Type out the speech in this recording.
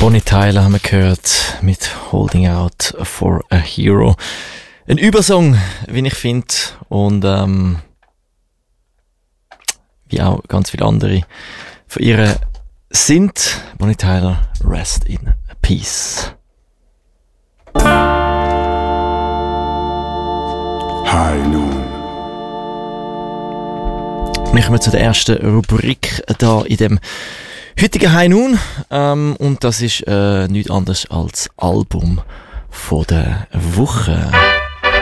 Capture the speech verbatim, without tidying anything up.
Bonnie Tyler haben wir gehört mit Holding Out for a Hero. Ein Übersong, wie ich finde, und ähm, wie auch ganz viele andere von ihr sind. Bonnie Tyler, Rest in Peace. High Noon. Wir kommen zu der ersten Rubrik da in dem heutigen High Noon, ähm, und das ist äh, nichts anderes als Album von der Woche.